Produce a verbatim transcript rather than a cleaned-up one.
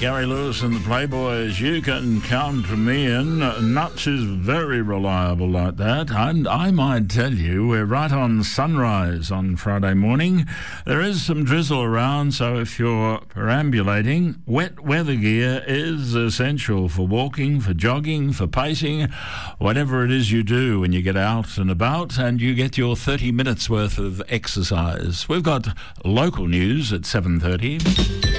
Gary Lewis and the Playboys, you can count me in. Nuts is very reliable like that. And I might tell you, we're right on sunrise on Friday morning. There is some drizzle around, so if you're perambulating, wet weather gear is essential for walking, for jogging, for pacing, whatever it is you do when you get out and about and you get your thirty minutes worth of exercise. We've got local news at seven thirty.